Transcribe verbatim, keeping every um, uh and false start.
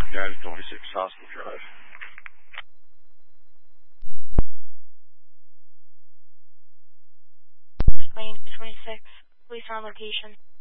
Guys, twenty-six Hospital Drive. Plane twenty-six, police on location.